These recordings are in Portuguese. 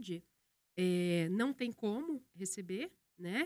unidade, não tem como receber, né?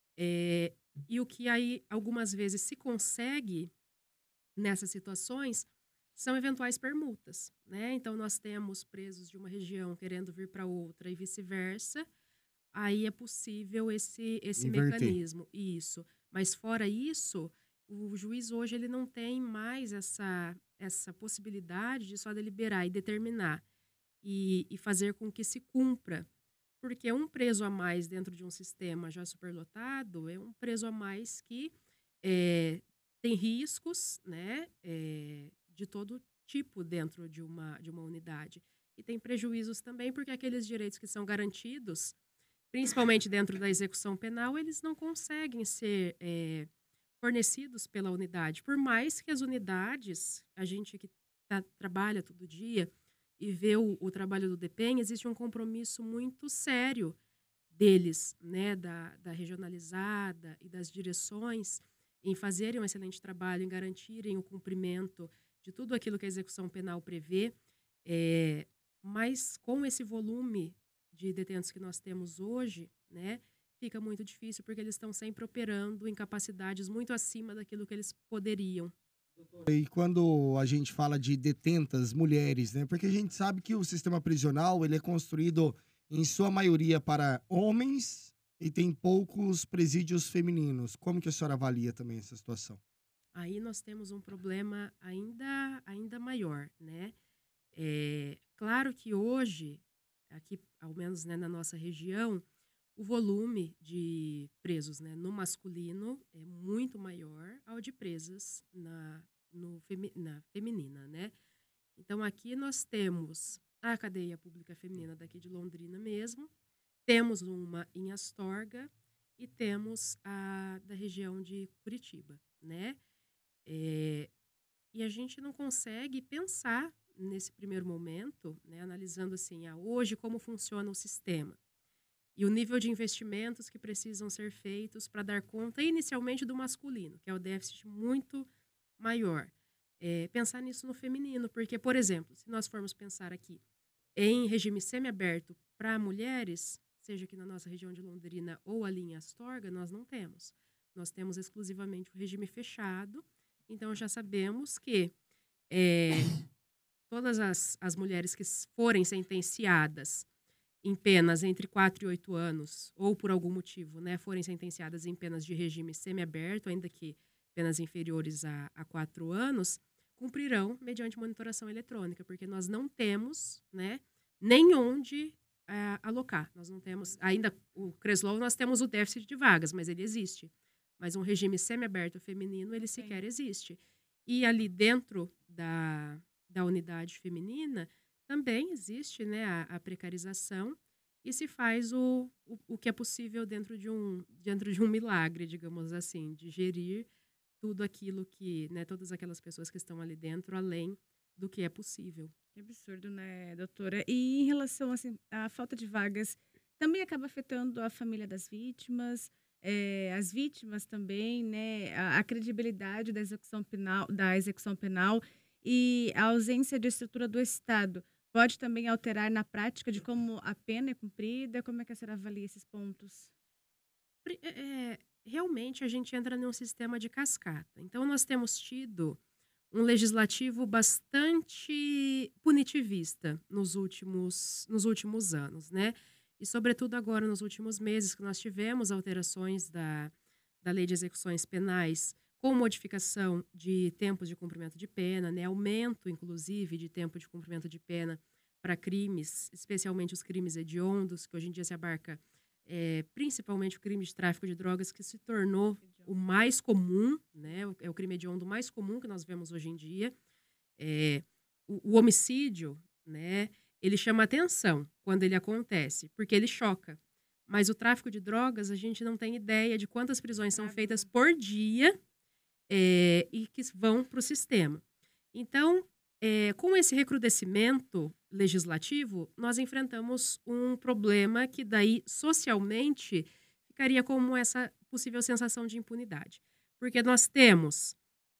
E o que aí algumas vezes se consegue nessas situações são eventuais permutas, né? Então, nós temos presos de uma região querendo vir para outra e vice-versa, aí é possível esse Inverter. mecanismo, isso. Mas fora isso, o juiz hoje ele não tem mais essa possibilidade de só deliberar e determinar e fazer com que se cumpra. Porque um preso a mais dentro de um sistema já superlotado é um preso a mais que eh, tem riscos, né, de todo tipo dentro de uma unidade. E tem prejuízos também, porque aqueles direitos que são garantidos, principalmente dentro da execução penal, eles não conseguem ser fornecidos pela unidade. Por mais que as unidades, a gente que trabalha todo dia e vê o trabalho do DEPEN, existe um compromisso muito sério deles, né, da regionalizada e das direções, em fazerem um excelente trabalho, em garantirem o cumprimento de tudo aquilo que a execução penal prevê, é, mas com esse volume de detentos que nós temos hoje, né, fica muito difícil porque eles estão sempre operando em capacidades muito acima daquilo que eles poderiam. E quando a gente fala de detentas mulheres, né? Porque a gente sabe que o sistema prisional ele é construído em sua maioria para homens e tem poucos presídios femininos. Como que a senhora avalia também essa situação? Aí nós temos um problema ainda maior, né? Claro que hoje, aqui, ao menos, né, na nossa região, o volume de presos, né, no masculino é muito maior ao de presas na feminina, né? Então, aqui nós temos a cadeia pública feminina daqui de Londrina mesmo, temos uma em Astorga e temos a da região de Curitiba, né? Eh, e a gente não consegue pensar nesse primeiro momento, né, analisando assim, hoje como funciona o sistema e o nível de investimentos que precisam ser feitos para dar conta inicialmente do masculino, que é o déficit muito maior. Pensar nisso no feminino, porque, por exemplo, se nós formos pensar aqui em regime semiaberto para mulheres, seja aqui na nossa região de Londrina ou ali em Astorga, nós não temos. Nós temos exclusivamente o regime fechado, então já sabemos que é, todas as mulheres que forem sentenciadas em penas entre 4 e 8 anos, ou por algum motivo, né, forem sentenciadas em penas de regime semiaberto, ainda que penas inferiores a 4 anos, cumprirão mediante monitoração eletrônica, porque nós não temos, né, nem onde alocar. Nós não temos, ainda o CRESLOL, nós temos o déficit de vagas, mas ele existe. Mas um regime semiaberto feminino, ele sequer existe. E ali dentro da unidade feminina, também existe, né, a precarização e se faz o que é possível dentro de um milagre, digamos assim, de gerir tudo aquilo que, né, todas aquelas pessoas que estão ali dentro, além do que é possível. Que absurdo, né, doutora? E em relação assim, à falta de vagas, também acaba afetando a família das vítimas, as vítimas também, né? A credibilidade da execução penal e a ausência de estrutura do Estado pode também alterar na prática de como a pena é cumprida. Como é que a senhora avalia esses pontos? Realmente a gente entra num sistema de cascata. Então, nós temos tido um legislativo bastante punitivista nos últimos anos, né? E, sobretudo, agora nos últimos meses, que nós tivemos alterações da lei de execuções penais com modificação de tempos de cumprimento de pena, né? Aumento, inclusive, de tempo de cumprimento de pena para crimes, especialmente os crimes hediondos, que hoje em dia se abarca principalmente o crime de tráfico de drogas, que se tornou o mais comum, né? É o crime hediondo mais comum que nós vemos hoje em dia. É, o homicídio, né? Ele chama atenção quando ele acontece, porque ele choca. Mas o tráfico de drogas, a gente não tem ideia de quantas prisões são feitas por dia e que vão para o sistema. Então, com esse recrudescimento legislativo, nós enfrentamos um problema que daí, socialmente, ficaria como essa possível sensação de impunidade. Porque nós temos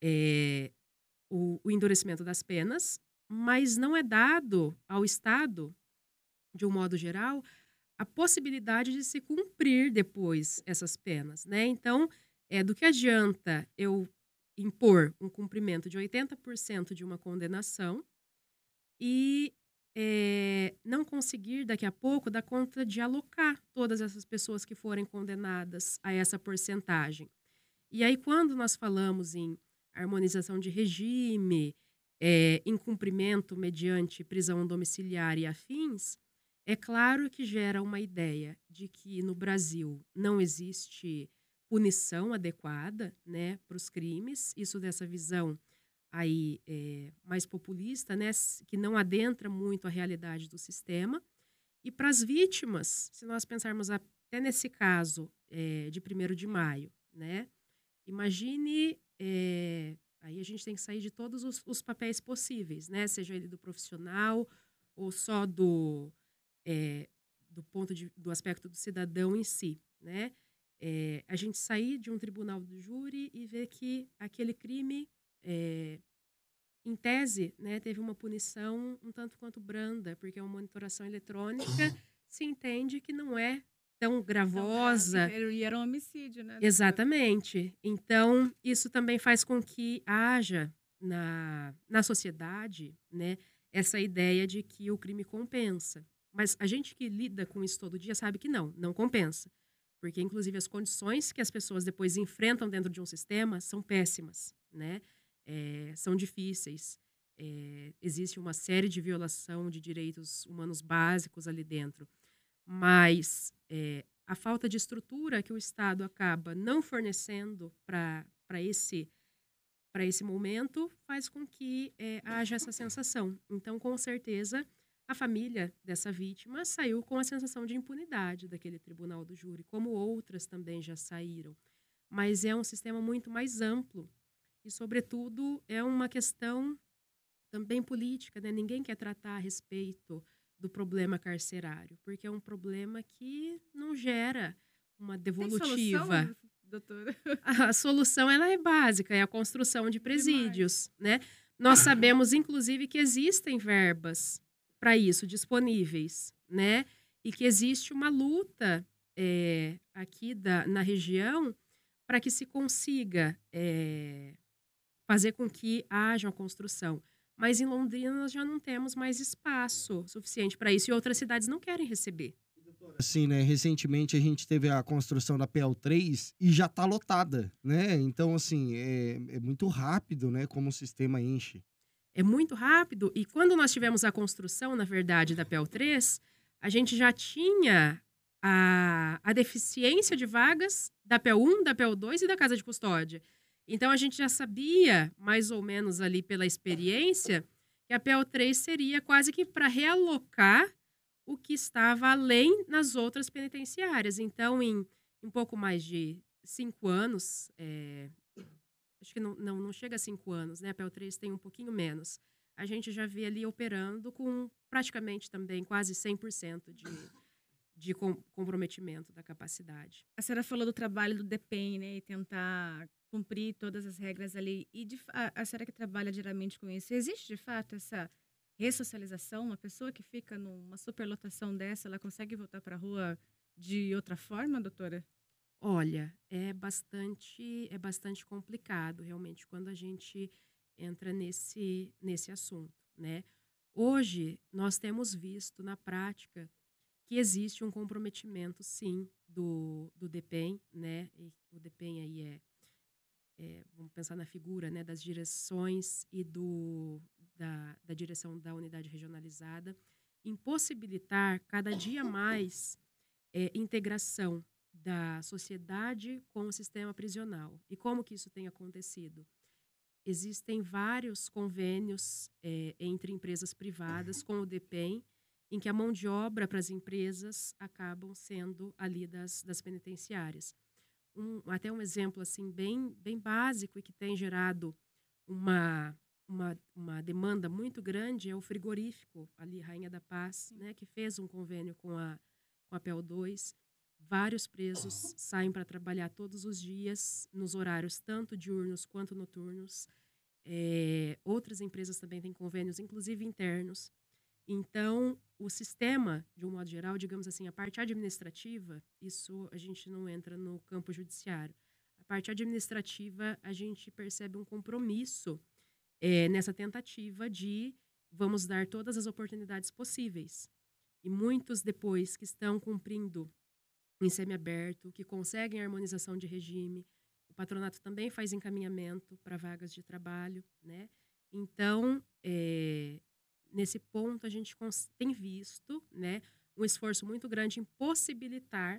o endurecimento das penas, mas não é dado ao Estado, de um modo geral, a possibilidade de se cumprir depois essas penas, né? Então, do que adianta eu impor um cumprimento de 80% de uma condenação e não conseguir, daqui a pouco, dar conta de alocar todas essas pessoas que forem condenadas a essa porcentagem. E aí, quando nós falamos em harmonização de regime, em cumprimento mediante prisão domiciliar e afins, é claro que gera uma ideia de que no Brasil não existe punição adequada, né, para os crimes. Isso dessa visão aí mais populista, né, que não adentra muito a realidade do sistema. E para as vítimas, se nós pensarmos até nesse caso de 1º de maio, né, imagine, aí a gente tem que sair de todos os papéis possíveis, né, seja ele do profissional ou só do do aspecto do cidadão em si, né? A gente sair de um tribunal do júri e ver que aquele crime, em tese, né, teve uma punição um tanto quanto branda, porque uma monitoração eletrônica se entende que não é tão gravosa. E era um homicídio, né? Exatamente. Então, isso também faz com que haja na sociedade, né, essa ideia de que o crime compensa. Mas a gente que lida com isso todo dia sabe que não compensa. Porque, inclusive, as condições que as pessoas depois enfrentam dentro de um sistema são péssimas, né? São difíceis. Existe uma série de violação de direitos humanos básicos ali dentro. Mas a falta de estrutura que o Estado acaba não fornecendo para esse momento faz com que haja essa sensação. Então, com certeza, a família dessa vítima saiu com a sensação de impunidade daquele tribunal do júri, como outras também já saíram. Mas é um sistema muito mais amplo e, sobretudo, é uma questão também política, né? Ninguém quer tratar a respeito do problema carcerário, porque é um problema que não gera uma devolutiva. Tem solução, doutora? A solução ela é básica, é a construção de presídios, né? Nós sabemos, inclusive, que existem verbas para isso disponíveis, né? E que existe uma luta aqui na região para que se consiga fazer com que haja uma construção. Mas em Londrina nós já não temos mais espaço suficiente para isso e outras cidades não querem receber. Assim, né, recentemente a gente teve a construção da PL3 e já tá lotada, né? Então, assim, é muito rápido, né, como o sistema enche. É muito rápido e quando nós tivemos a construção, na verdade, da PL3, a gente já tinha a deficiência de vagas da PL1, da PL2 e da Casa de Custódia. Então, a gente já sabia, mais ou menos ali pela experiência, que a PL3 seria quase que para realocar o que estava além nas outras penitenciárias. Então, em pouco mais de 5 anos, acho que não chega a 5 anos, né? A PL3 tem um pouquinho menos. A gente já vê ali operando com praticamente também quase 100% de comprometimento da capacidade. A senhora falou do trabalho do DEPEN, né? E tentar cumprir todas as regras ali. E a senhora que trabalha diariamente com isso, existe de fato essa ressocialização? Uma pessoa que fica numa superlotação dessa, ela consegue voltar para a rua de outra forma, doutora? Olha, é bastante complicado, realmente, quando a gente entra nesse assunto, né? Hoje, nós temos visto na prática que existe um comprometimento, sim, do DEPEN, né? E o DEPEN aí vamos pensar na figura, né, das direções e da direção da unidade regionalizada, em possibilitar cada dia mais integração da sociedade com o sistema prisional. E como que isso tem acontecido? Existem vários convênios entre empresas privadas com o DEPEN, em que a mão de obra para as empresas acabam sendo ali das penitenciárias. Até um exemplo assim bem básico e que tem gerado uma demanda muito grande é o frigorífico ali, Rainha da Paz, né, que fez um convênio com a PL2. Vários presos saem para trabalhar todos os dias, nos horários tanto diurnos quanto noturnos. Outras empresas também têm convênios, inclusive internos. Então, o sistema, de um modo geral, digamos assim, a parte administrativa, isso a gente não entra no campo judiciário. A parte administrativa, a gente percebe um compromisso nessa tentativa de vamos dar todas as oportunidades possíveis. E muitos depois que estão cumprindo em semiaberto, que conseguem a harmonização de regime, o patronato também faz encaminhamento para vagas de trabalho, né? Então, nesse ponto, a gente tem visto, né, um esforço muito grande em possibilitar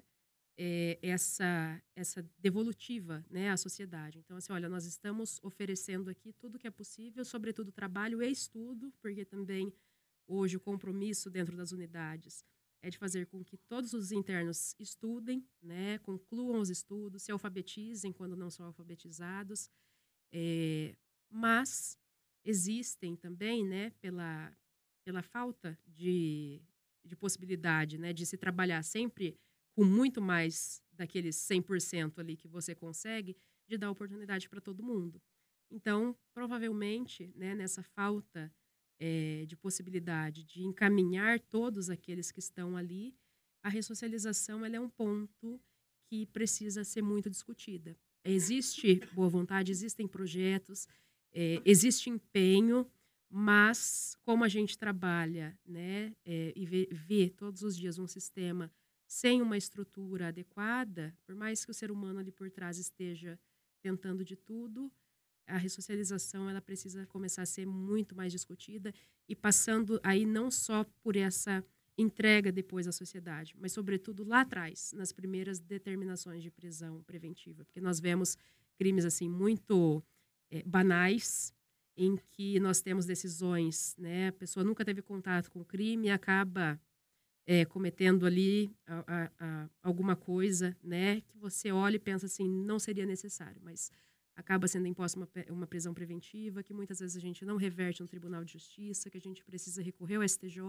essa devolutiva, né, à sociedade. Então, assim, olha, nós estamos oferecendo aqui tudo que é possível, sobretudo trabalho e estudo, porque também hoje o compromisso dentro das unidades é de fazer com que todos os internos estudem, né, concluam os estudos, se alfabetizem quando não são alfabetizados, mas existem também, né, pela falta de possibilidade, né, de se trabalhar sempre com muito mais daqueles 100% ali que você consegue, de dar oportunidade para todo mundo. Então, provavelmente, né, nessa falta de possibilidade de encaminhar todos aqueles que estão ali, a ressocialização ela é um ponto que precisa ser muito discutida. Existe boa vontade, existem projetos, existe empenho, mas como a gente trabalha, né, e vê todos os dias um sistema sem uma estrutura adequada, por mais que o ser humano ali por trás esteja tentando de tudo, a ressocialização ela precisa começar a ser muito mais discutida e passando aí não só por essa entrega depois à sociedade, mas sobretudo lá atrás, nas primeiras determinações de prisão preventiva, porque nós vemos crimes assim muito banais, em que nós temos decisões, né, a pessoa nunca teve contato com o crime e acaba cometendo ali alguma coisa, né, que você olha e pensa assim, não seria necessário, mas acaba sendo imposta uma prisão preventiva, que muitas vezes a gente não reverte no Tribunal de Justiça, que a gente precisa recorrer ao STJ,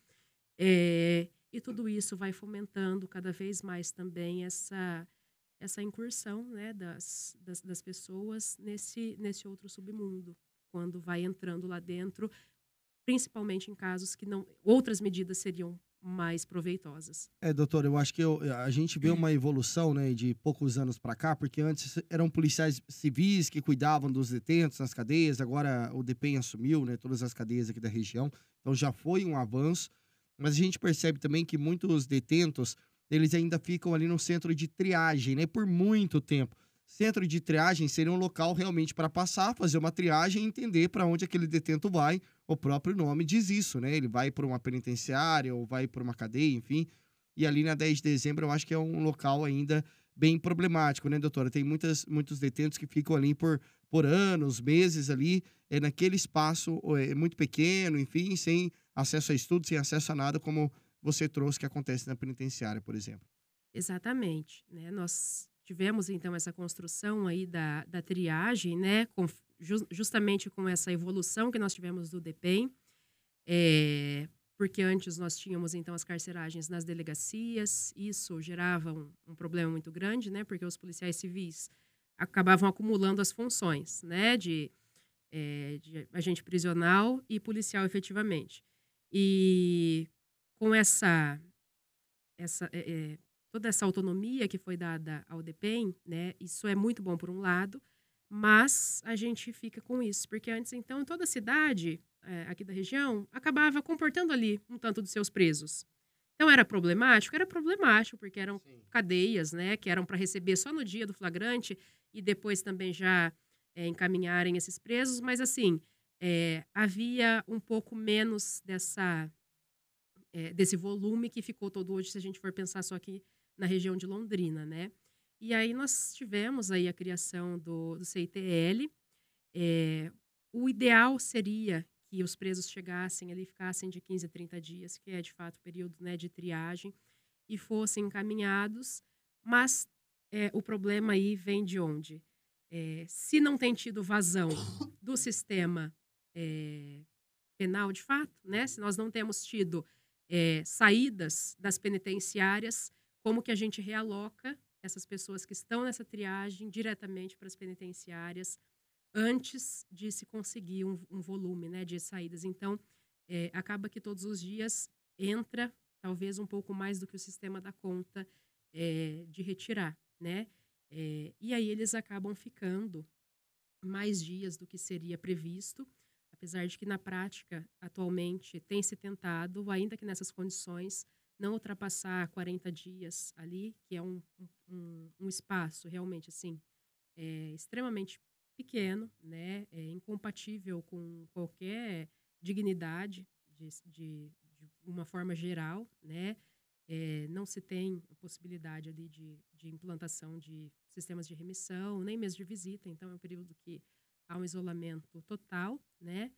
e tudo isso vai fomentando cada vez mais também essa incursão, né, das pessoas nesse outro submundo, quando vai entrando lá dentro, principalmente em casos que outras medidas seriam mais proveitosas. Doutor, eu acho que a gente vê uma evolução, né, de poucos anos para cá, porque antes eram policiais civis que cuidavam dos detentos nas cadeias, agora o DPEM assumiu, né, todas as cadeias aqui da região, então já foi um avanço, mas a gente percebe também que muitos detentos, eles ainda ficam ali no centro de triagem, né, por muito tempo. Centro de triagem seria um local realmente para passar, fazer uma triagem e entender para onde aquele detento vai. O próprio nome diz isso, né? Ele vai para uma penitenciária ou vai para uma cadeia, enfim. E ali na 10 de dezembro eu acho que é um local ainda bem problemático, né, doutora? Tem muitos detentos que ficam ali por anos, meses ali, naquele espaço muito pequeno, enfim, sem acesso a estudo, sem acesso a nada, como você trouxe que acontece na penitenciária, por exemplo. Exatamente, né? Nós tivemos então essa construção aí da triagem, né? Justamente com essa evolução que nós tivemos do DPEM, porque antes nós tínhamos então as carceragens nas delegacias, isso gerava um problema muito grande, né? Porque os policiais civis acabavam acumulando as funções, né? De agente prisional e policial efetivamente. E com toda essa autonomia que foi dada ao DPEM, né, isso é muito bom por um lado, mas a gente fica com isso, porque antes, então, toda a cidade aqui da região acabava comportando ali um tanto dos seus presos. Então, era problemático, porque eram cadeias, né, que eram para receber só no dia do flagrante e depois também já encaminharem esses presos, mas, assim, havia um pouco menos desse volume que ficou todo hoje, se a gente for pensar só aqui na região de Londrina, né? E aí nós tivemos aí a criação do CITL. O ideal seria que os presos chegassem ali, ficassem de 15 a 30 dias, que é de fato o período, né, de triagem, e fossem encaminhados, mas o problema aí vem de onde? Se não tem tido vazão do sistema penal de fato, né? Se nós não temos tido saídas das penitenciárias, como que a gente realoca essas pessoas que estão nessa triagem diretamente para as penitenciárias antes de se conseguir um volume, né, de saídas. Então, acaba que todos os dias entra talvez um pouco mais do que o sistema dá conta de retirar, né? E aí eles acabam ficando mais dias do que seria previsto, apesar de que na prática, atualmente, tem se tentado, ainda que nessas condições, não ultrapassar 40 dias ali, que é um espaço realmente assim, extremamente pequeno, né? Incompatível com qualquer dignidade de uma forma geral, né? Não se tem a possibilidade ali de implantação de sistemas de remissão, nem mesmo de visita, então é um período que há um isolamento total, né?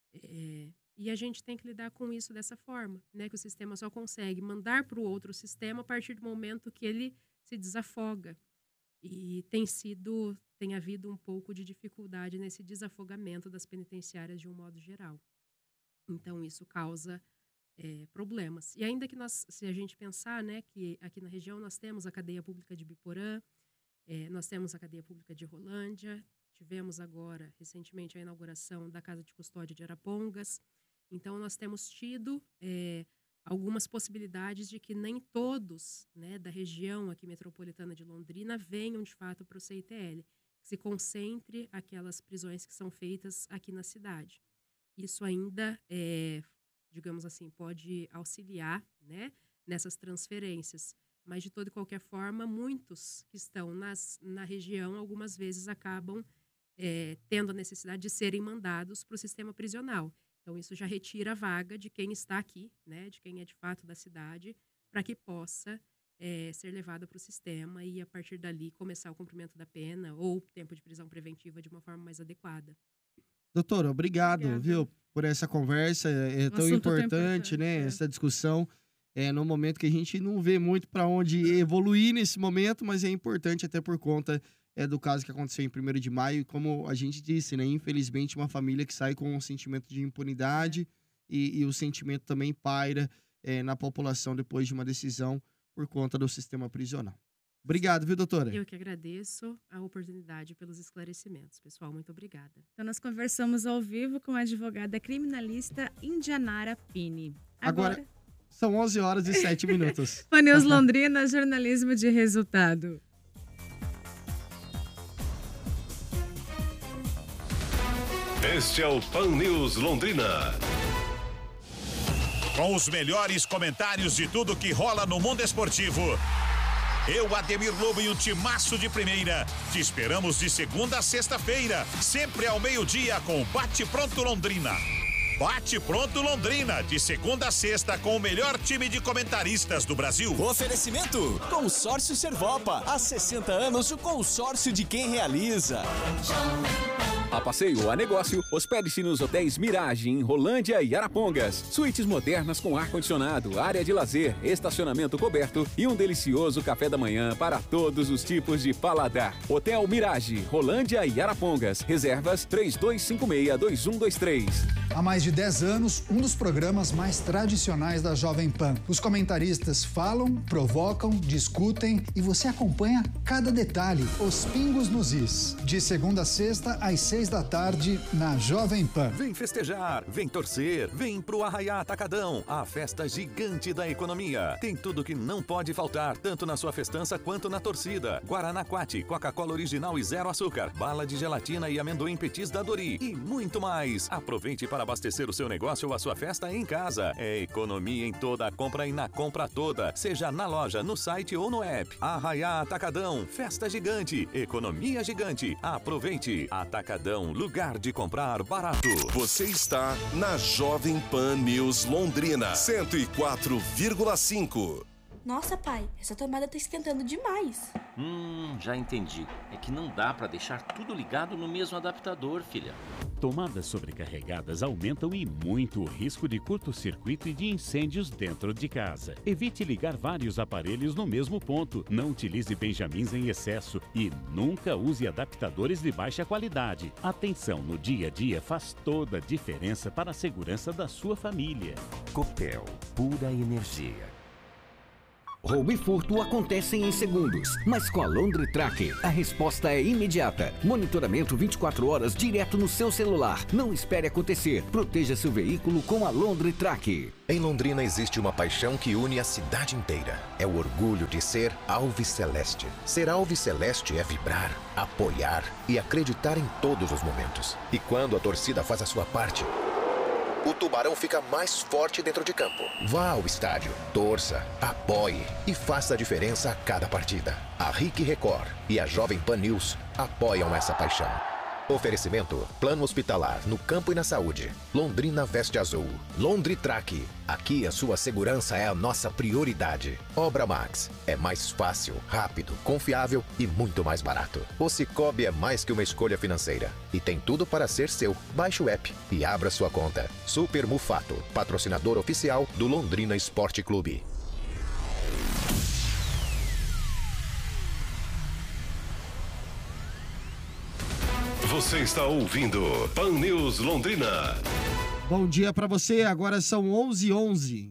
E a gente tem que lidar com isso dessa forma, né? Que o sistema só consegue mandar para o outro sistema a partir do momento que ele se desafoga. E tem havido um pouco de dificuldade nesse desafogamento das penitenciárias de um modo geral. Então, isso causa problemas. E ainda que se a gente pensar, né, que aqui na região nós temos a cadeia pública de Biporã, nós temos a cadeia pública de Rolândia, tivemos agora, recentemente, a inauguração da Casa de Custódia de Arapongas. Então, nós temos tido algumas possibilidades de que nem todos, né, da região aqui metropolitana de Londrina venham, de fato, para o CITL, que se concentre aquelas prisões que são feitas aqui na cidade. Isso ainda, digamos assim, pode auxiliar, né, nessas transferências. Mas, de toda e qualquer forma, muitos que estão na região, algumas vezes acabam tendo a necessidade de serem mandados para o sistema prisional. Então, isso já retira a vaga de quem está aqui, né, de quem é de fato da cidade, para que possa ser levado para o sistema e, a partir dali, começar o cumprimento da pena ou tempo de prisão preventiva de uma forma mais adequada. Doutora, obrigado, viu, por essa conversa. É tão importante, né, essa discussão. No momento que a gente não vê muito para onde evoluir nesse momento, mas é importante até por conta do caso que aconteceu em 1º de maio. Como a gente disse, né, infelizmente, uma família que sai com um sentimento de impunidade e o sentimento também paira na população depois de uma decisão por conta do sistema prisional. Obrigado, viu, doutora? Eu que agradeço a oportunidade pelos esclarecimentos. Pessoal, muito obrigada. Então, nós conversamos ao vivo com a advogada criminalista Indianara Pini. Agora são 11h07. Pan News Londrina, jornalismo de resultado. Este é o Pan News Londrina. Com os melhores comentários de tudo que rola no mundo esportivo. Eu, Ademir Lobo e um timaço de primeira. Te esperamos de segunda a sexta-feira, sempre ao meio-dia com Bate Pronto Londrina. Bate Pronto Londrina, de segunda a sexta com o melhor time de comentaristas do Brasil. Oferecimento: Consórcio Servopa. Há 60 anos, o consórcio de quem realiza. A passeio a negócio, hospede-se nos hotéis Mirage, em Rolândia e Arapongas. Suítes modernas com ar-condicionado, área de lazer, estacionamento coberto e um delicioso café da manhã para todos os tipos de paladar. Hotel Mirage, Rolândia e Arapongas. Reservas 3256-2123. Há mais de 10 anos, um dos programas mais tradicionais da Jovem Pan. Os comentaristas falam, provocam, discutem e você acompanha cada detalhe, os pingos nos is. De segunda a sexta, às 6h na Jovem Pan. Vem festejar, vem torcer, vem pro Arraiá Atacadão, a festa gigante da economia. Tem tudo que não pode faltar, tanto na sua festança quanto na torcida. Guaraná Quati, Coca-Cola original e 0 açúcar, bala de gelatina e amendoim petis da Dori e muito mais. Aproveite para abastecer o seu negócio ou a sua festa em casa. É economia em toda a compra e na compra toda, seja na loja, no site ou no app. Arraiá Atacadão, festa gigante, economia gigante. Aproveite. Atacadão, lugar de comprar barato. Você está na Jovem Pan News Londrina 104,5. Nossa, pai, essa tomada tá esquentando demais. Já entendi. É que não dá pra deixar tudo ligado no mesmo adaptador, filha. Tomadas sobrecarregadas aumentam e muito o risco de curto-circuito e de incêndios dentro de casa. Evite ligar vários aparelhos no mesmo ponto. Não utilize benjamins em excesso e nunca use adaptadores de baixa qualidade. Atenção no dia a dia faz toda a diferença para a segurança da sua família. Copel, pura energia. Roubo e furto acontecem em segundos, mas com a Londritrack, a resposta é imediata. Monitoramento 24 horas direto no seu celular. Não espere acontecer. Proteja seu veículo com a Londritrack. Em Londrina existe uma paixão que une a cidade inteira. É o orgulho de ser Alviceleste. Ser Alviceleste é vibrar, apoiar e acreditar em todos os momentos. E quando a torcida faz a sua parte, o Tubarão fica mais forte dentro de campo. Vá ao estádio, torça, apoie e faça a diferença a cada partida. A RIC Record e a Jovem Pan News apoiam essa paixão. Oferecimento: Plano Hospitalar no Campo e na Saúde. Londrina veste azul. Londritrack. Aqui a sua segurança é a nossa prioridade. Obra Max. É mais fácil, rápido, confiável e muito mais barato. O Cicobi é mais que uma escolha financeira. E tem tudo para ser seu. Baixe o app e abra sua conta. Super Mufato. Patrocinador oficial do Londrina Esporte Clube. Você está ouvindo Pan News Londrina. Bom dia para você, agora são 11h11.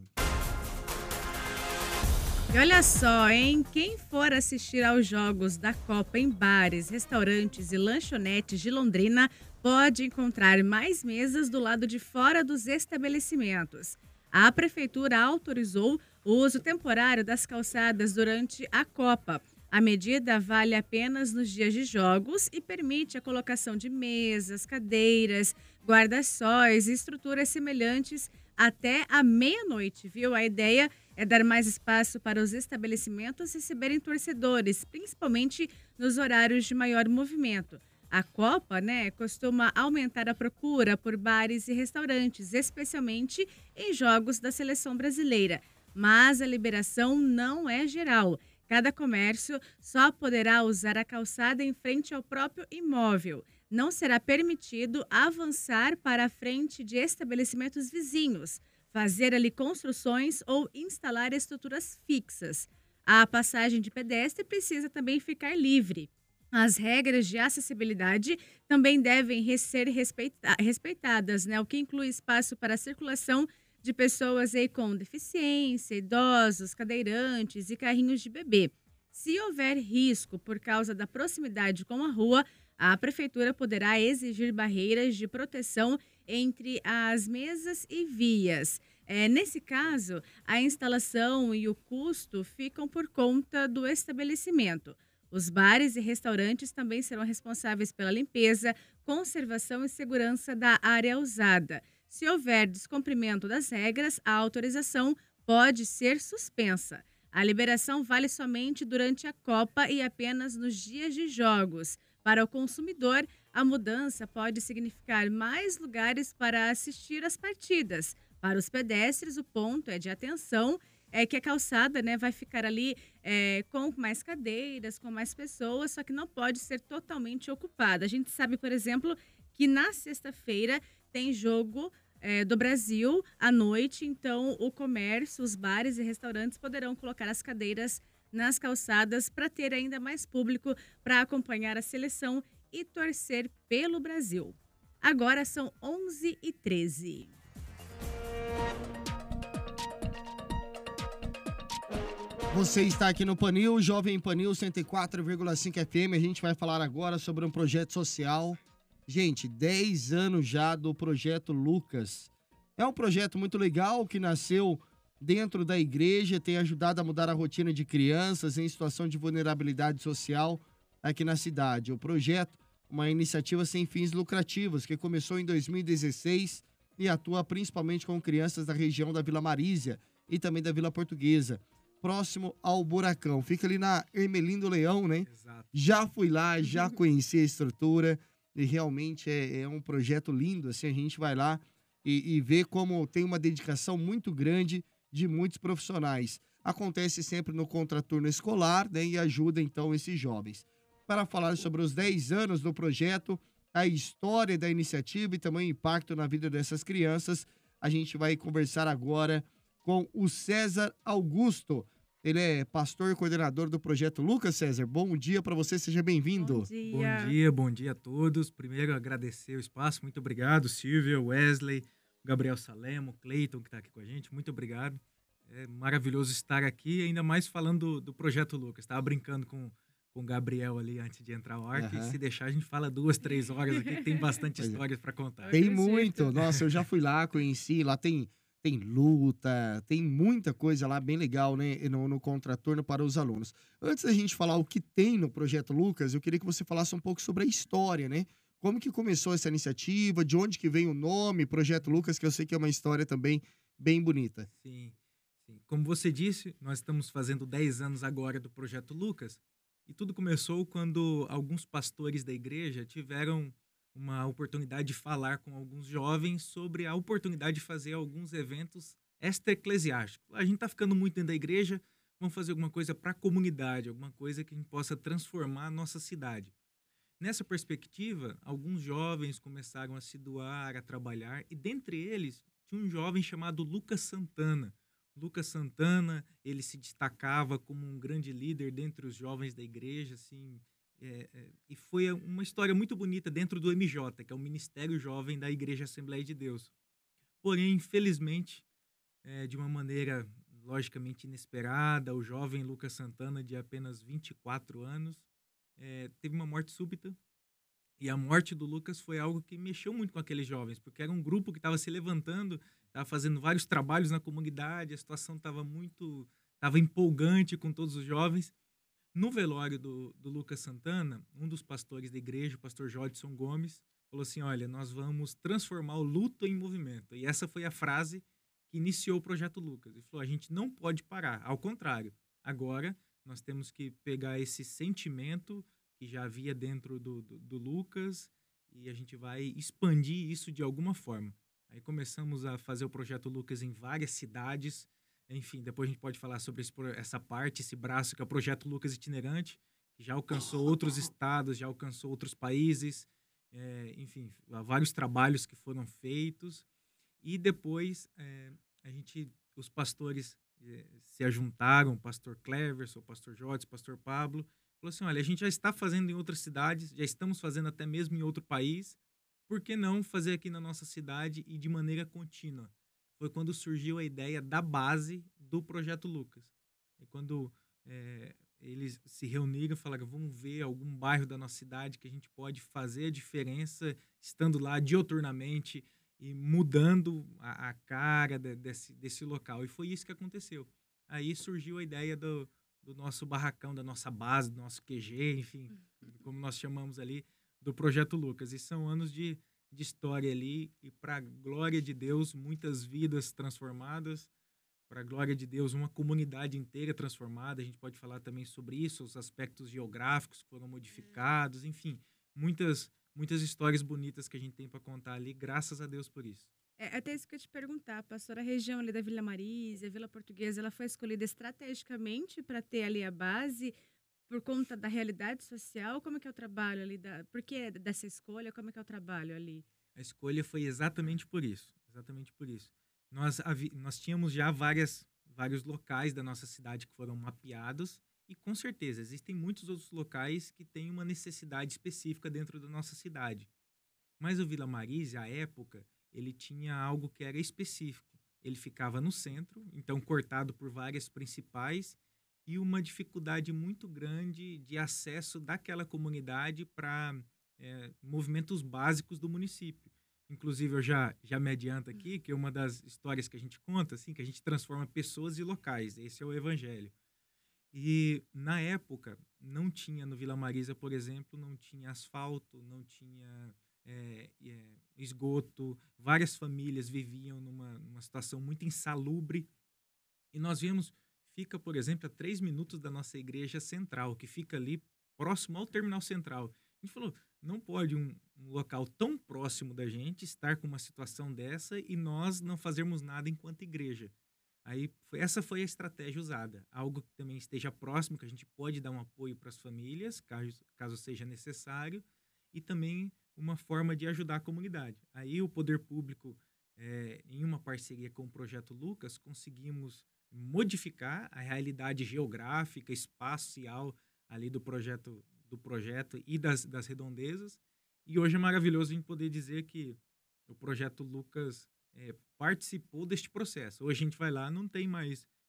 E olha só, hein? Quem for assistir aos jogos da Copa em bares, restaurantes e lanchonetes de Londrina pode encontrar mais mesas do lado de fora dos estabelecimentos. A Prefeitura autorizou o uso temporário das calçadas durante a Copa. A medida vale apenas nos dias de jogos e permite a colocação de mesas, cadeiras, guarda-sóis e estruturas semelhantes até a meia-noite, viu? A ideia é dar mais espaço para os estabelecimentos receberem torcedores, principalmente nos horários de maior movimento. A Copa, costuma aumentar a procura por bares e restaurantes, especialmente em jogos da seleção brasileira. Mas a liberação não é geral. Cada comércio só poderá usar a calçada em frente ao próprio imóvel. Não será permitido avançar para a frente de estabelecimentos vizinhos, fazer ali construções ou instalar estruturas fixas. A passagem de pedestre precisa também ficar livre. As regras de acessibilidade também devem ser respeitadas, o que inclui espaço para a circulação de pessoas aí com deficiência, idosos, cadeirantes e carrinhos de bebê. Se houver risco por causa da proximidade com a rua, a Prefeitura poderá exigir barreiras de proteção entre as mesas e vias. Nesse caso, a instalação e o custo ficam por conta do estabelecimento. Os bares e restaurantes também serão responsáveis pela limpeza, conservação e segurança da área usada. Se houver descumprimento das regras, a autorização pode ser suspensa. A liberação vale somente durante a Copa e apenas nos dias de jogos. Para o consumidor, a mudança pode significar mais lugares para assistir às partidas. Para os pedestres, o ponto de atenção é que a calçada vai ficar ali com mais cadeiras, com mais pessoas, só que não pode ser totalmente ocupada. A gente sabe, por exemplo, que na sexta-feira tem jogo do Brasil à noite, então o comércio, os bares e restaurantes poderão colocar as cadeiras nas calçadas para ter ainda mais público para acompanhar a seleção e torcer pelo Brasil. Agora são 11h13. Você está aqui no Panil, Jovem Panil 104,5 FM. A gente vai falar agora sobre um projeto social. Gente, 10 anos já do Projeto Lucas. É um projeto muito legal que nasceu dentro da igreja, tem ajudado a mudar a rotina de crianças em situação de vulnerabilidade social aqui na cidade. O projeto, uma iniciativa sem fins lucrativos, que começou em 2016 e atua principalmente com crianças da região da Vila Marísia e também da Vila Portuguesa, próximo ao Buracão. Fica ali na Hermelindo Leão, né? Exato. Já fui lá, já conheci a estrutura. E realmente é um projeto lindo, assim, a gente vai lá e vê como tem uma dedicação muito grande de muitos profissionais. Acontece sempre no contraturno escolar, né, e ajuda, então, esses jovens. Para falar sobre os 10 anos do projeto, a história da iniciativa e também o impacto na vida dessas crianças, a gente vai conversar agora com o César Augusto. Ele é pastor e coordenador do Projeto Lucas. César, bom dia para você, seja bem-vindo. Bom dia a todos. Primeiro, agradecer o espaço, muito obrigado, Silvia, Wesley, Gabriel Salemo, Cleiton, que está aqui com a gente, muito obrigado. É maravilhoso estar aqui, ainda mais falando do Projeto Lucas. Estava brincando com o Gabriel ali antes de entrar ao ar, que se deixar a gente fala 2, 3 horas aqui, que tem bastante histórias para contar. Tem muito. Nossa, eu já fui lá, conheci. Lá tem luta, tem muita coisa lá bem legal, né? No contraturno para os alunos. Antes da gente falar o que tem no Projeto Lucas, eu queria que você falasse um pouco sobre a história, né? Como que começou essa iniciativa, de onde que vem o nome Projeto Lucas, que eu sei que é uma história também bem bonita. Sim. Como você disse, nós estamos fazendo 10 anos agora do Projeto Lucas, e tudo começou quando alguns pastores da igreja tiveram uma oportunidade de falar com alguns jovens sobre a oportunidade de fazer alguns eventos extra-eclesiásticos. A gente está ficando muito dentro da igreja, vamos fazer alguma coisa para a comunidade, alguma coisa que a gente possa transformar a nossa cidade. Nessa perspectiva, alguns jovens começaram a se doar, a trabalhar, e dentre eles tinha um jovem chamado Lucas Santana. Lucas Santana, ele se destacava como um grande líder dentre os jovens da igreja, assim, e foi uma história muito bonita dentro do MJ, que é o Ministério Jovem da Igreja Assembleia de Deus. Porém, infelizmente, de uma maneira logicamente inesperada, o jovem Lucas Santana, de apenas 24 anos, teve uma morte súbita. E a morte do Lucas foi algo que mexeu muito com aqueles jovens, porque era um grupo que estava se levantando, estava fazendo vários trabalhos na comunidade, a situação estava empolgante com todos os jovens. No velório do Lucas Santana, um dos pastores da igreja, o pastor Jodson Gomes, falou assim: olha, nós vamos transformar o luto em movimento. E essa foi a frase que iniciou o Projeto Lucas. Ele falou: a gente não pode parar, ao contrário. Agora, nós temos que pegar esse sentimento que já havia dentro do Lucas e a gente vai expandir isso de alguma forma. Aí começamos a fazer o Projeto Lucas em várias cidades. Enfim, depois a gente pode falar sobre essa parte, esse braço que é o Projeto Lucas Itinerante, que já alcançou outros estados, já alcançou outros países. Enfim, há vários trabalhos que foram feitos. E depois os pastores se ajuntaram, o pastor Cleverson, o pastor Jodson, o pastor Pablo, falou assim: olha, a gente já está fazendo em outras cidades, já estamos fazendo até mesmo em outro país, por que não fazer aqui na nossa cidade e de maneira contínua? Foi quando surgiu a ideia da base do Projeto Lucas. E quando eles se reuniram e falaram: vamos ver algum bairro da nossa cidade que a gente pode fazer a diferença, estando lá dioturnamente e mudando a cara desse local. E foi isso que aconteceu. Aí surgiu a ideia do nosso barracão, da nossa base, do nosso QG, enfim, como nós chamamos ali, do Projeto Lucas. E são anos de história ali, e para a glória de Deus, muitas vidas transformadas, para a glória de Deus, uma comunidade inteira transformada. A gente pode falar também sobre isso, os aspectos geográficos que foram modificados, enfim, muitas histórias bonitas que a gente tem para contar ali, graças a Deus por isso. Até isso que eu ia te perguntar, pastor, a região ali da Vila Marísia, Vila Portuguesa, ela foi escolhida estrategicamente para ter ali a base por conta da realidade social? Como é que é o trabalho ali? Por que dessa escolha? Como é que é o trabalho ali? A escolha foi exatamente por isso. Exatamente por isso. Nós tínhamos já vários locais da nossa cidade que foram mapeados e, com certeza, existem muitos outros locais que têm uma necessidade específica dentro da nossa cidade. Mas o Vila Marísia, à época, ele tinha algo que era específico. Ele ficava no centro, então cortado por várias principais, e uma dificuldade muito grande de acesso daquela comunidade para movimentos básicos do município. Inclusive, eu já me adianto aqui que uma das histórias que a gente conta, assim, que a gente transforma pessoas e locais. Esse é o evangelho. E, na época, não tinha no Vila Marísia, por exemplo, não tinha asfalto, não tinha esgoto. Várias famílias viviam numa situação muito insalubre. E nós vimos, fica, por exemplo, a 3 minutos da nossa igreja central, que fica ali próximo ao terminal central. A gente falou: não pode um local tão próximo da gente estar com uma situação dessa e nós não fazermos nada enquanto igreja. Aí, essa foi a estratégia usada. Algo que também esteja próximo, que a gente pode dar um apoio para as famílias, caso seja necessário, e também uma forma de ajudar a comunidade. Aí o poder público, em uma parceria com o Projeto Lucas, conseguimos modificar a realidade geográfica, espacial ali do projeto e das redondezas. E hoje é maravilhoso a gente poder dizer que o Projeto Lucas participou deste processo. Hoje a gente vai lá, não tem mais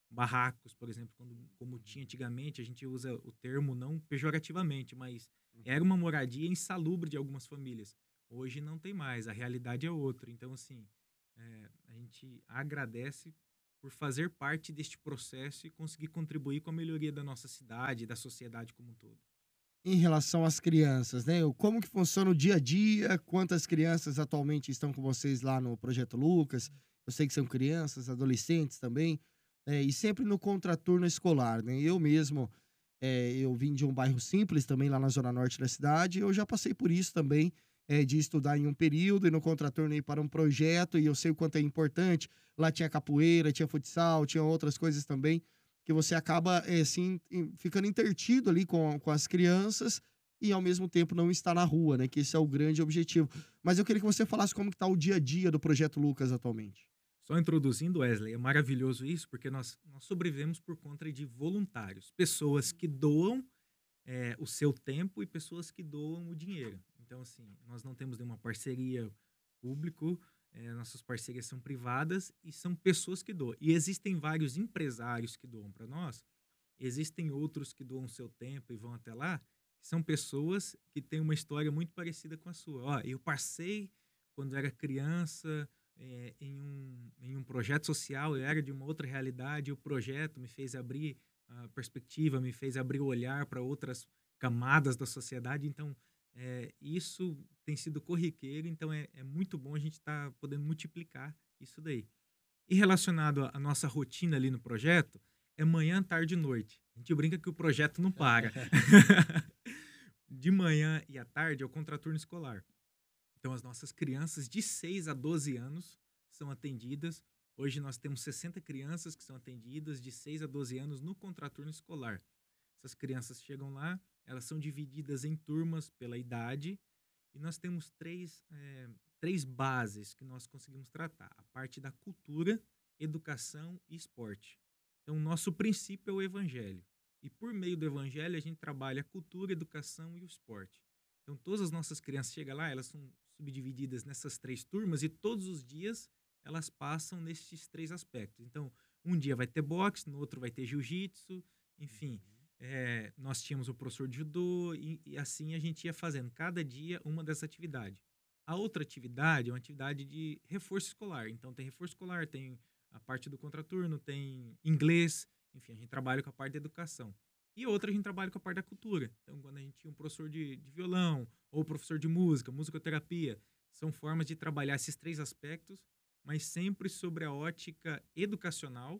barracos, por exemplo, como tinha antigamente, a gente usa o termo não pejorativamente, mas era uma moradia insalubre de algumas famílias. Hoje não tem mais, a realidade é outra. Então, assim, a gente agradece por fazer parte deste processo e conseguir contribuir com a melhoria da nossa cidade e da sociedade como um todo. Em relação às crianças, né? Como que funciona o dia a dia? Quantas crianças atualmente estão com vocês lá no Projeto Lucas? Eu sei que são crianças, adolescentes também, e sempre no contraturno escolar, né? Eu mesmo, eu vim de um bairro simples também lá na zona norte da cidade, eu já passei por isso também, de estudar em um período e no contraturno ir para um projeto, e eu sei o quanto é importante. Lá tinha capoeira, tinha futsal, tinha outras coisas também, que você acaba, assim, ficando intertido ali com as crianças e, ao mesmo tempo, não estar na rua, né? Que esse é o grande objetivo. Mas eu queria que você falasse como que está o dia a dia do Projeto Lucas atualmente. Só introduzindo, Wesley, é maravilhoso isso, porque nós sobrevivemos por conta de voluntários, pessoas que doam o seu tempo e pessoas que doam o dinheiro. Então, assim, nós não temos nenhuma parceria público, nossas parcerias são privadas e são pessoas que doam. E existem vários empresários que doam para nós, existem outros que doam o seu tempo e vão até lá, que são pessoas que têm uma história muito parecida com a sua. Ó, eu passei, quando era criança, em um projeto social, eu era de uma outra realidade, e o projeto me fez abrir a perspectiva, me fez abrir o olhar para outras camadas da sociedade. Então, isso tem sido corriqueiro, então é muito bom a gente estar podendo multiplicar isso daí. E relacionado à nossa rotina ali no projeto, é manhã, tarde e noite. A gente brinca que o projeto não para. De manhã e à tarde é o contraturno escolar. Então, as nossas crianças de 6 a 12 anos são atendidas. Hoje nós temos 60 crianças que são atendidas de 6 a 12 anos no contraturno escolar. Essas crianças chegam lá, elas são divididas em turmas pela idade, e nós temos três bases que nós conseguimos tratar. A parte da cultura, educação e esporte. Então, o nosso princípio é o evangelho. E por meio do evangelho, a gente trabalha a cultura, a educação e o esporte. Então, todas as nossas crianças chegam lá, elas são subdivididas nessas 3 turmas, e todos os dias elas passam nesses 3 aspectos. Então, um dia vai ter boxe, no outro vai ter jiu-jitsu, enfim. Nós tínhamos o professor de judô, e assim a gente ia fazendo cada dia uma dessas atividades. A outra atividade é uma atividade de reforço escolar. Então, tem reforço escolar, tem a parte do contraturno, tem inglês, enfim, a gente trabalha com a parte da educação. E outra, a gente trabalha com a parte da cultura. Então, quando a gente tinha um professor de violão, ou professor de música, musicoterapia, são formas de trabalhar esses 3 aspectos, mas sempre sobre a ótica educacional,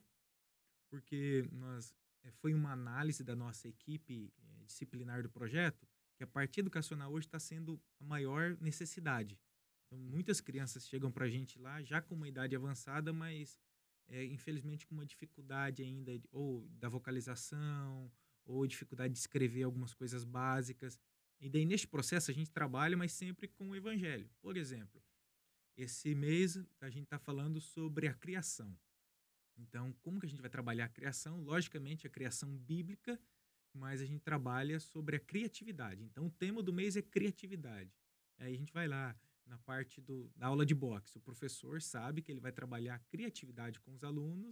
porque foi uma análise da nossa equipe disciplinar do projeto, que a parte educacional hoje está sendo a maior necessidade. Então, muitas crianças chegam para a gente lá já com uma idade avançada, mas infelizmente com uma dificuldade ainda, ou da vocalização, ou dificuldade de escrever algumas coisas básicas. E daí, neste processo, a gente trabalha, mas sempre com o evangelho. Por exemplo, esse mês a gente está falando sobre a criação. Então, como que a gente vai trabalhar a criação? Logicamente, a criação bíblica, mas a gente trabalha sobre a criatividade. Então, o tema do mês é criatividade. Aí a gente vai lá na parte da aula de boxe. O professor sabe que ele vai trabalhar a criatividade com os alunos,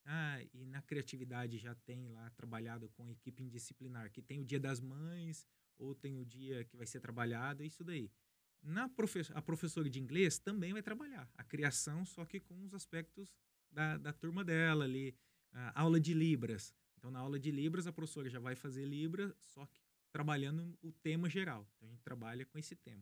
e na criatividade já tem lá trabalhado com a equipe indisciplinar, que tem o Dia das Mães, ou tem o dia que vai ser trabalhado, isso daí. A professora de inglês também vai trabalhar a criação, só que com os aspectos da turma dela ali. A aula de Libras. Então, na aula de Libras, a professora já vai fazer Libra, só que trabalhando o tema geral. Então, a gente trabalha com esse tema.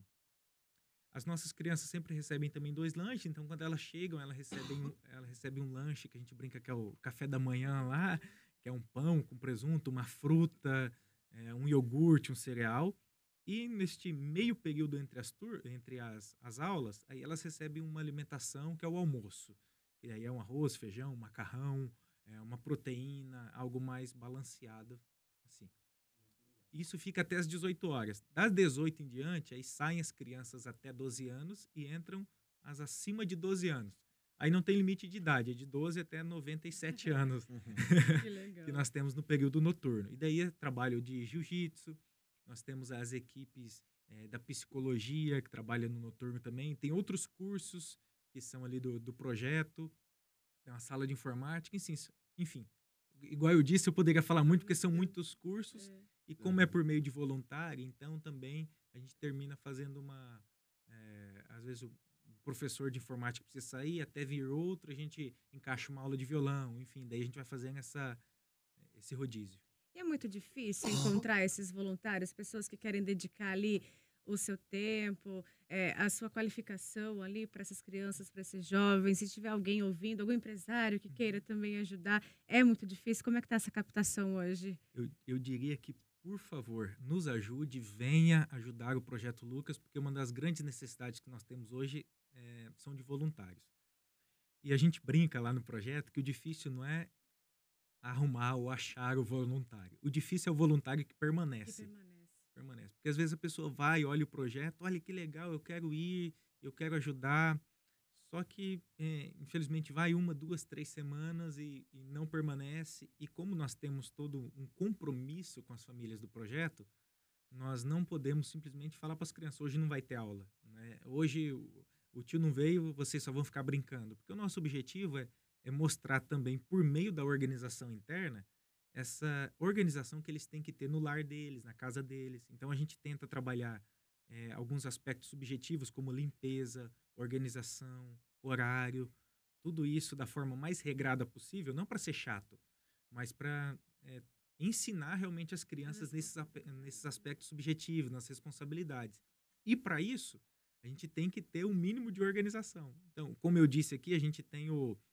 As nossas crianças sempre recebem também 2 lanches, então quando elas chegam, elas recebem um lanche, que a gente brinca que é o café da manhã lá, que é um pão com presunto, uma fruta, um iogurte, um cereal. E neste meio período entre as aulas, aí elas recebem uma alimentação que é o almoço. Que aí é um arroz, feijão, um macarrão, uma proteína, algo mais balanceado, assim. Isso fica até as 18 horas. Das 18 em diante, aí saem as crianças até 12 anos e entram as acima de 12 anos. Aí não tem limite de idade, é de 12 até 97 anos Que legal. que nós temos no período noturno. E daí é trabalho de jiu-jitsu, nós temos as equipes da psicologia, que trabalham no noturno também. Tem outros cursos que são ali do projeto, tem uma sala de informática, enfim. igual eu disse, eu poderia falar muito, porque são muitos cursos, e como é por meio de voluntário, então também a gente termina fazendo às vezes o professor de informática precisa sair, até vir outro, a gente encaixa uma aula de violão, enfim, daí a gente vai fazendo esse rodízio. E é muito difícil encontrar esses voluntários, pessoas que querem dedicar ali o seu tempo, a sua qualificação ali para essas crianças, para esses jovens. Se tiver alguém ouvindo, algum empresário que queira também ajudar, é muito difícil. Como é que está essa captação hoje? Eu diria que, por favor, nos ajude, venha ajudar o Projeto Lucas, porque uma das grandes necessidades que nós temos hoje são de voluntários. E a gente brinca lá no projeto que o difícil não é arrumar ou achar o voluntário. O difícil é o voluntário que permanece. Porque às vezes a pessoa vai, olha o projeto, olha que legal, eu quero ir, eu quero ajudar. Só que, infelizmente, vai 1, 2, 3 semanas e não permanece. E como nós temos todo um compromisso com as famílias do projeto, nós não podemos simplesmente falar para as crianças, hoje não vai ter aula, né? Hoje o tio não veio, vocês só vão ficar brincando. Porque o nosso objetivo é mostrar também, por meio da organização interna, essa organização que eles têm que ter no lar deles, na casa deles. Então, a gente tenta trabalhar alguns aspectos subjetivos, como limpeza, organização, horário, tudo isso da forma mais regrada possível, não para ser chato, mas para ensinar realmente as crianças nesses aspectos subjetivos, nas responsabilidades. E, para isso, a gente tem que ter um mínimo de organização. Então, como eu disse aqui, a gente tem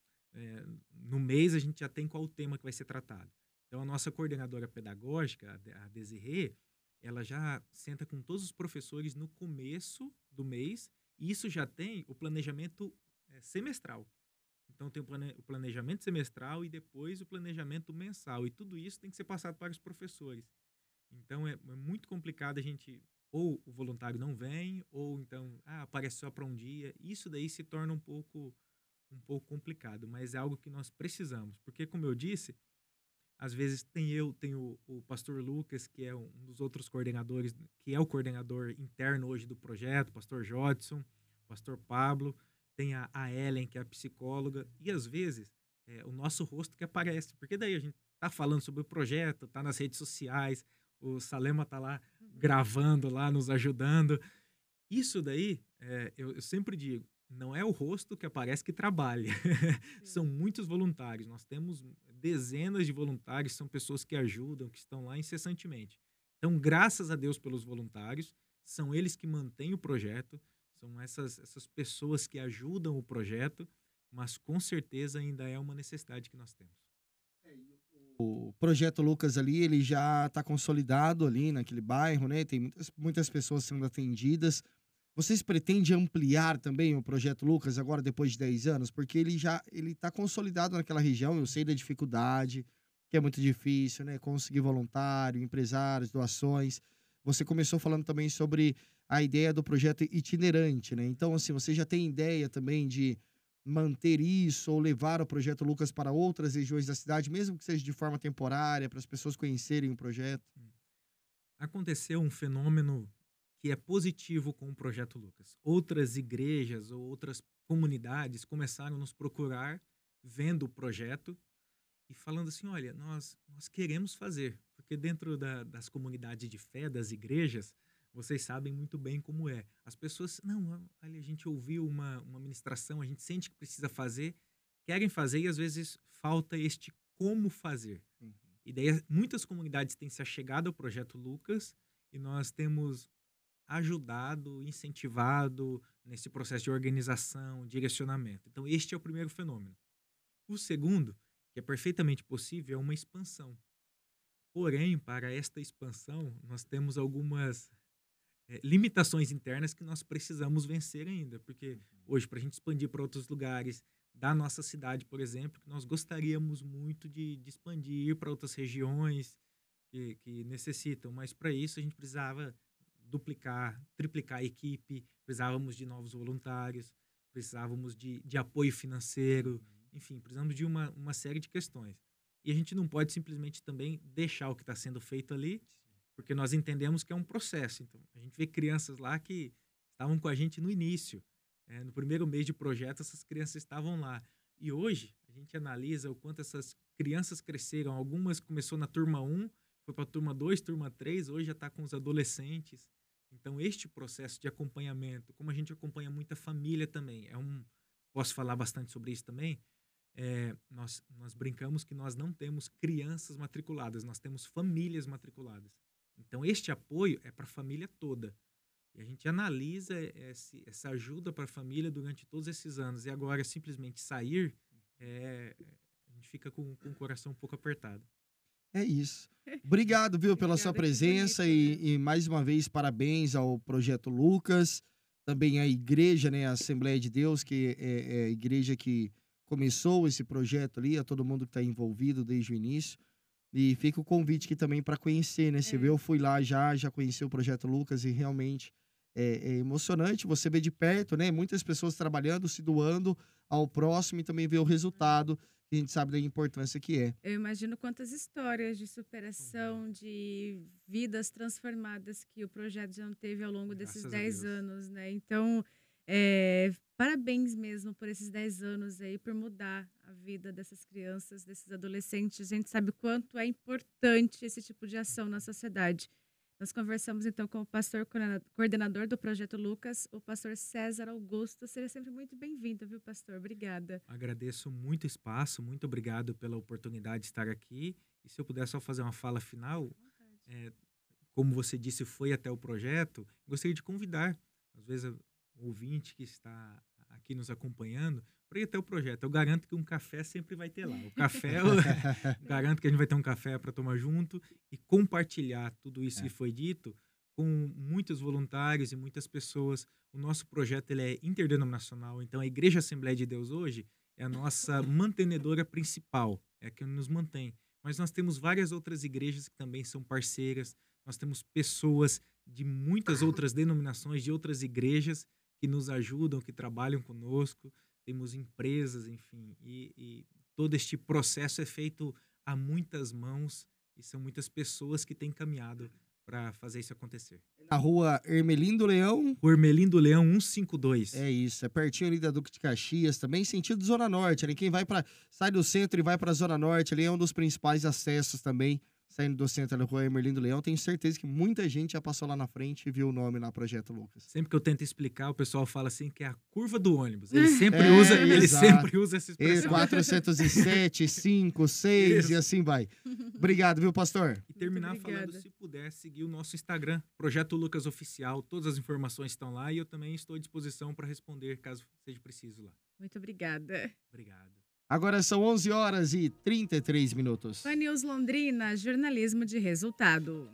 no mês, a gente já tem qual o tema que vai ser tratado. Então, a nossa coordenadora pedagógica, a Desirê, ela já senta com todos os professores no começo do mês, e isso já tem o planejamento semestral. Então, tem o planejamento semestral e depois o planejamento mensal. E tudo isso tem que ser passado para os professores. Então, é muito complicado a gente... Ou o voluntário não vem, ou então aparece só para um dia. Isso daí se torna um pouco complicado, mas é algo que nós precisamos. Porque, como eu disse, às vezes tem o pastor Lucas, que é um dos outros coordenadores, que é o coordenador interno hoje do projeto, o pastor Jodson, o pastor Pablo, tem a Ellen, que é a psicóloga, e às vezes o nosso rosto que aparece, porque daí a gente tá falando sobre o projeto, tá nas redes sociais, o Salema tá lá gravando lá, nos ajudando. Isso daí, eu sempre digo, não é o rosto que aparece que trabalha. São muitos voluntários. Nós temos dezenas de voluntários, são pessoas que ajudam, que estão lá incessantemente. Então, graças a Deus pelos voluntários, são eles que mantêm o projeto, são essas pessoas que ajudam o projeto, mas com certeza ainda é uma necessidade que nós temos. O Projeto Lucas ali, ele já está consolidado ali naquele bairro, né? Tem muitas pessoas sendo atendidas. Vocês pretendem ampliar também o Projeto Lucas agora, depois de 10 anos? Porque ele está consolidado naquela região, eu sei da dificuldade, que é muito difícil, né? Conseguir voluntário, empresários, doações. Você começou falando também sobre a ideia do projeto itinerante, né? Então, assim, você já tem ideia também de manter isso ou levar o Projeto Lucas para outras regiões da cidade, mesmo que seja de forma temporária, para as pessoas conhecerem o projeto? Aconteceu um fenômeno que é positivo com o Projeto Lucas. Outras igrejas ou outras comunidades começaram a nos procurar, vendo o projeto e falando assim, olha, nós queremos fazer, porque dentro das comunidades de fé, das igrejas, vocês sabem muito bem como é. As pessoas, a gente ouviu uma ministração, a gente sente que precisa fazer, querem fazer e às vezes falta este como fazer. E daí muitas comunidades têm se achegado ao Projeto Lucas e nós temos ajudado, incentivado nesse processo de organização, direcionamento. Então, este é o primeiro fenômeno. O segundo, que é perfeitamente possível, é uma expansão. Porém, para esta expansão, nós temos algumas limitações internas que nós precisamos vencer ainda, porque hoje, para a gente expandir para outros lugares da nossa cidade, por exemplo, que nós gostaríamos muito de expandir para outras regiões que necessitam, mas para isso a gente precisava duplicar, triplicar a equipe, precisávamos de novos voluntários, precisávamos de apoio financeiro, enfim, precisamos de uma série de questões. E a gente não pode simplesmente também deixar o que está sendo feito ali, porque nós entendemos que é um processo. Então, a gente vê crianças lá que estavam com a gente no início. No primeiro mês de projeto, essas crianças estavam lá. E hoje, a gente analisa o quanto essas crianças cresceram. Algumas começou na turma 1, foi para a turma 2, turma 3, hoje já está com os adolescentes. Então, este processo de acompanhamento, como a gente acompanha muita família também, posso falar bastante sobre isso também, nós brincamos que nós não temos crianças matriculadas, nós temos famílias matriculadas. Então, este apoio é para a família toda. E a gente analisa essa ajuda para a família durante todos esses anos. E agora, simplesmente sair, a gente fica com o coração um pouco apertado. É isso. Obrigado, viu, pela sua presença e mais uma vez parabéns ao Projeto Lucas, também à igreja, né, a Assembleia de Deus, que é a igreja que começou esse projeto ali, a todo mundo que está envolvido desde o início. E fica o convite aqui também para conhecer, né? Você vê, eu fui lá já conheci o Projeto Lucas e realmente é emocionante você ver de perto, né? Muitas pessoas trabalhando, se doando ao próximo e também ver o resultado, que a gente sabe da importância que é. Eu imagino quantas histórias de superação, de vidas transformadas que o projeto já teve ao longo desses 10 anos, né? Então, parabéns mesmo por esses 10 anos aí, por mudar a vida dessas crianças, desses adolescentes. A gente sabe o quanto é importante esse tipo de ação na sociedade. Nós conversamos então com o pastor coordenador do Projeto Lucas, o pastor César Augusto. Seja sempre muito bem-vindo, viu, pastor? Obrigada. Agradeço muito o espaço, muito obrigado pela oportunidade de estar aqui. E se eu puder só fazer uma fala final, como você disse, foi até o projeto, gostaria de convidar, às vezes, o ouvinte que está aqui nos acompanhando, para ir até o projeto. Eu garanto que um café sempre vai ter lá. O café, eu garanto que a gente vai ter um café para tomar junto e compartilhar tudo isso que foi dito com muitos voluntários e muitas pessoas. O nosso projeto ele é interdenominacional, então a Igreja Assembleia de Deus hoje é a nossa mantenedora principal, é a que nos mantém. Mas nós temos várias outras igrejas que também são parceiras, nós temos pessoas de muitas outras denominações, de outras igrejas que nos ajudam, que trabalham conosco, temos empresas, enfim, e todo este processo é feito a muitas mãos e são muitas pessoas que têm caminhado para fazer isso acontecer. Na rua Hermelindo Leão. O Hermelindo Leão 152. É isso, é pertinho ali da Duque de Caxias, também sentido Zona Norte. Ali quem sai do centro e vai para a Zona Norte, ali é um dos principais acessos também. Saindo do centro da rua Hermelindo Leão, tenho certeza que muita gente já passou lá na frente e viu o nome lá, Projeto Lucas. Sempre que eu tento explicar, o pessoal fala assim que é a curva do ônibus. Ele sempre usa essa expressão. 407, 5, 6 e assim vai. Obrigado, viu, pastor? E terminar falando, se puder, seguir o nosso Instagram, Projeto Lucas Oficial. Todas as informações estão lá e eu também estou à disposição para responder caso seja preciso lá. Muito obrigada. Obrigado. Agora são 11h33. Pan News Londrina, jornalismo de resultado.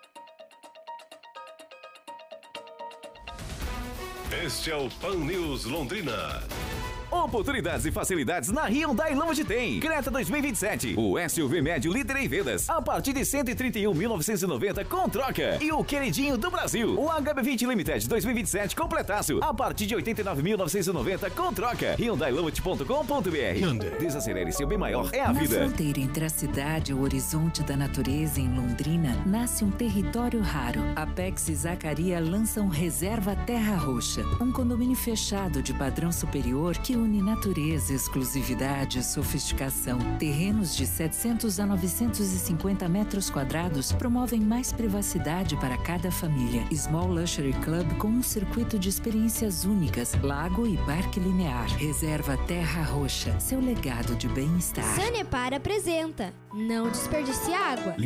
Este é o Pan News Londrina. Oportunidades e facilidades na Hyundai Lamet tem. Creta 2027, o SUV médio líder em vendas, a partir de 131.990 com troca. E o queridinho do Brasil, o HB20 Limited 2027 completaço, a partir de 89.990 com troca. HyundaiLamet.com.br. Desacelere, seu bem maior é a vida. Na fronteira entre a cidade e o horizonte da natureza em Londrina, nasce um território raro. Apex e Zacaria lançam Reserva Terra Roxa, um condomínio fechado de padrão superior que une natureza, exclusividade e sofisticação. Terrenos de 700 a 950 metros quadrados promovem mais privacidade para cada família. Small Luxury Club com um circuito de experiências únicas, lago e parque linear. Reserva Terra Roxa, seu legado de bem-estar. Sanepar apresenta Não Desperdice Água.